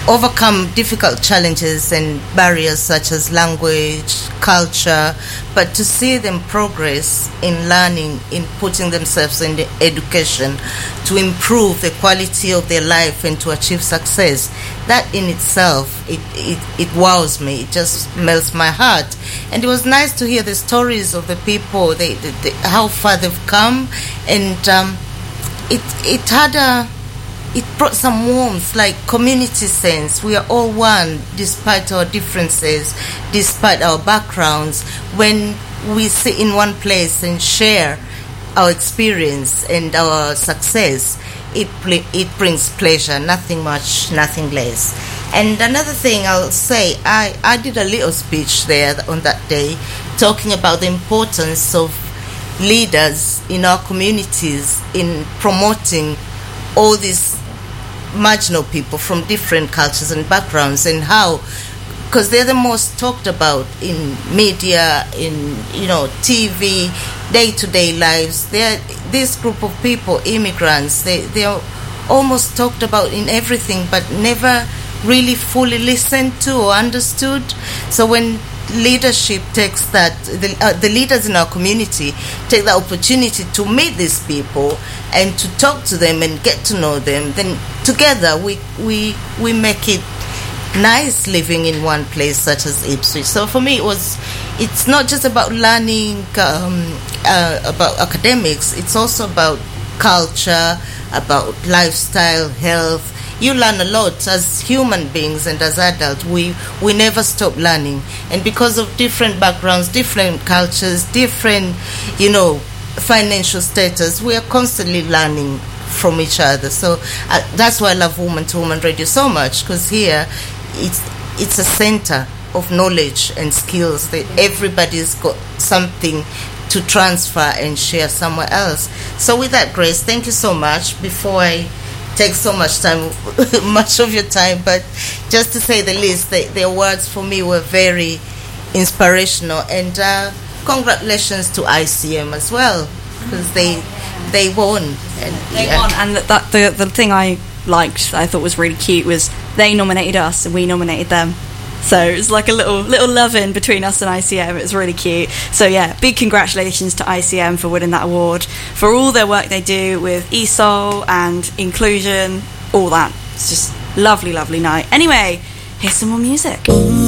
overcome difficult challenges and barriers such as language, culture, but to see them progress in learning, in putting themselves in the education, to improve the quality of their life and to achieve success, that in itself, it wows me. It just melts my heart. And it was nice to hear the stories of the people, how far they've come, and it brought some warmth, like community sense. We are all one, despite our differences, despite our backgrounds. When we sit in one place and share our experience and our success, it brings pleasure, nothing much, nothing less. And another thing I'll say, I did a little speech there on that day, talking about the importance of leaders in our communities in promoting all these marginal people from different cultures and backgrounds, and how, because they're the most talked about in media, in TV, day-to-day lives. They're this group of people, immigrants. They're almost talked about in everything, but never really fully listened to or understood. So when leadership takes that, the leaders in our community take the opportunity to meet these people and to talk to them and get to know them, then together we make it nice living in one place such as Ipswich. So for me, it's not just about learning about academics. It's also about culture, about lifestyle, health. You learn a lot as human beings, and as adults we never stop learning. And because of different backgrounds, different cultures, different financial status, we are constantly learning from each other. So that's why I love Woman to Woman Radio so much, because here it's a center of knowledge and skills that everybody's got something to transfer and share somewhere else. So with that, Grace, thank you so much. Before I take so much of your time, but just to say the least, the awards for me were very inspirational, and congratulations to ICM as well, because they won. They won, and the thing I liked, I thought was really cute, was they nominated us and we nominated them. So it was like a little love-in between us and ICM. It was really cute. So yeah, big congratulations to ICM for winning that award, for all their work they do with ESOL and inclusion, all that. It's just lovely, lovely night. Anyway, here's some more music.